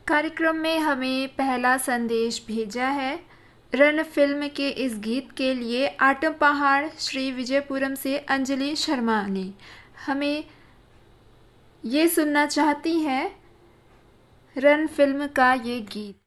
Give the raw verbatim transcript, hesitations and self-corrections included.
कार्यक्रम में हमें पहला संदेश भेजा है रन फिल्म के इस गीत के लिए आटम पहाड़ श्री विजयपुरम से अंजलि शर्मा ने हमें ये सुनना चाहती हैं रन फिल्म का ये गीत।